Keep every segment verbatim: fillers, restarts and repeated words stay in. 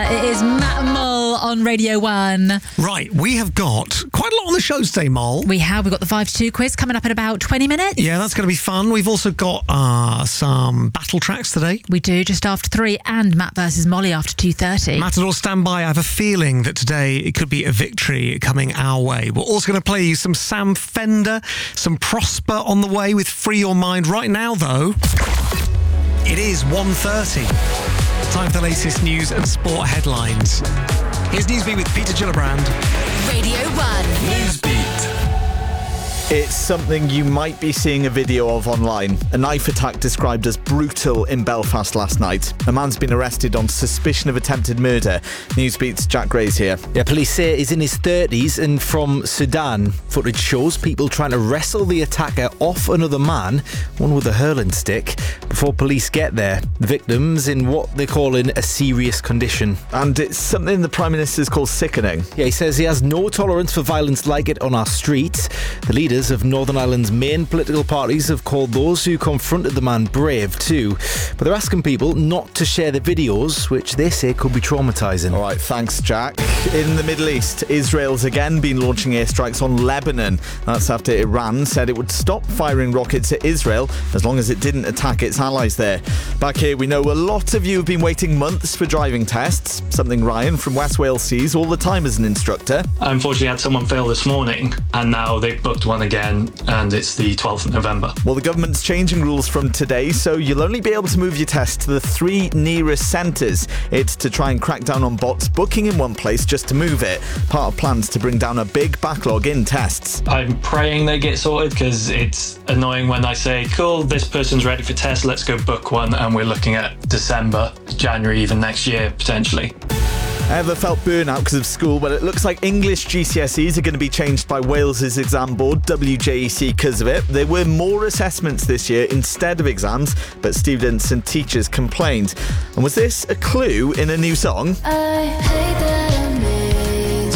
It is Matt Mull on Radio one. Right, we have got quite a lot on the show today, Mull. We have. We've got the five to two quiz coming up in about twenty minutes. Yeah, that's going to be fun. We've also got uh, some battle tracks today. We do, just after three, and Matt versus Molly after two thirty. Matador, stand by. I have a feeling that today it could be a victory coming our way. We're also going to play you some Sam Fender, some Prosper on the way with Free Your Mind. Right now, though, it is one thirty. Time for the latest news and sport headlines. Here's Newsbeat with Peter Gillibrand. Radio one. Newsbeat. It's something you might be seeing a video of online. A knife attack described as brutal in Belfast last night. A man's been arrested on suspicion of attempted murder. Newsbeat's Jack Gray's here. Yeah, police say he's in his thirties and from Sudan. Footage shows people trying to wrestle the attacker off another man, one with a hurling stick. Before police get there, the victim's in what they're calling a serious condition. And it's something the Prime Minister's called sickening. Yeah, he says he has no tolerance for violence like it on our streets. The leaders of Northern Ireland's main political parties have called those who confronted the man brave too. But they're asking people not to share the videos, which they say could be traumatising. All right, thanks, Jack. In the Middle East, Israel's again been launching airstrikes on Lebanon. That's after Iran said it would stop firing rockets at Israel as long as it didn't attack its allies there. Back here, we know a lot of you have been waiting months for driving tests, something Ryan from West Wales sees all the time as an instructor. I unfortunately had someone fail this morning, and now they've booked one again, and it's the twelfth of November. Well, the government's changing rules from today, so you'll only be able to move your test to the three nearest centres. It's to try and crack down on bots booking in one place just to move it. Part of plans to bring down a big backlog in tests. I'm praying they get sorted, because it's annoying when I say, cool, this person's ready for test, let's go book one, and we're looking at December, January, even next year, potentially. Ever felt burnout because of school? Well, it looks like English G C S Es are going to be changed by Wales's exam board, W J E C, because of it. There were more assessments this year instead of exams, but students and teachers complained. And was this a clue in a new song? I hate that I made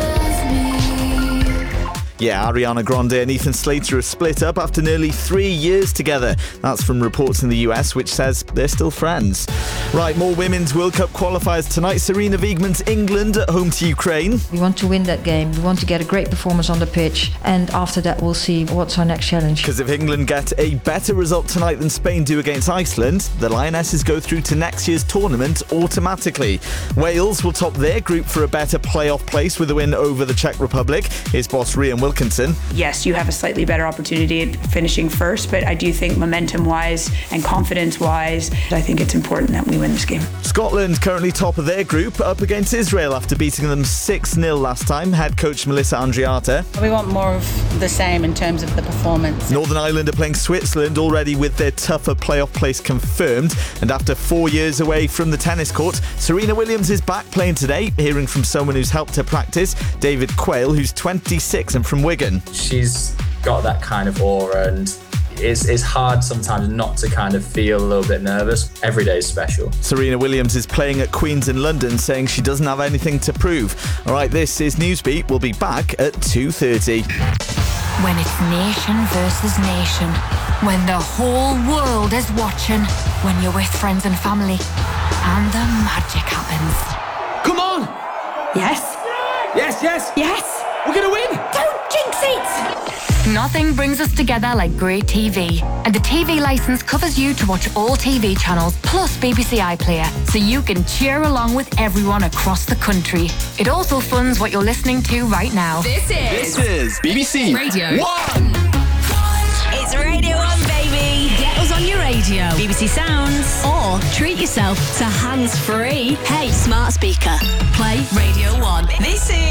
you love me. Yeah, Ariana Grande and Ethan Slater are split up after nearly three years together. That's from reports in the U S, which says they're still friends. Right, more Women's World Cup qualifiers tonight. Serena Wiegman's England at home to Ukraine. We want to win that game. We want to get a great performance on the pitch. And after that, we'll see what's our next challenge. Because if England get a better result tonight than Spain do against Iceland, the Lionesses go through to next year's tournament automatically. Wales will top their group for a better playoff place with a win over the Czech Republic. Here's boss Rhian Wilkinson. Yes, you have a slightly better opportunity at finishing first, but I do think momentum-wise and confidence-wise, I think it's important that we win this game. Scotland currently top of their group, up against Israel after beating them six nil last time. Head coach Melissa Andriata. We want more of the same in terms of the performance. Northern Ireland are playing Switzerland already with their tougher playoff place confirmed. And after four years away from the tennis court, Serena Williams is back playing today. Hearing from someone who's helped her practice, David Quayle, who's twenty-six and from Wigan. She's got that kind of aura, and It's, it's hard sometimes not to kind of feel a little bit nervous. Every day is special. Serena Williams is playing at Queen's in London, saying she doesn't have anything to prove. All right, this is Newsbeat. We'll be back at two thirty. When it's nation versus nation, when the whole world is watching, when you're with friends and family, and the magic happens. Come on! Yes? Yes, yes! Yes! We're gonna win! Don't jinx it! Nothing brings us together like great T V. And the T V licence covers you to watch all T V channels plus B B C iPlayer, so you can cheer along with everyone across the country. It also funds what you're listening to right now. This is... This is B B C Radio One! It's Radio one, baby. Get us on your radio. B B C Sounds. Or treat yourself to hands-free. Hey, smart speaker. Play Radio one. This is...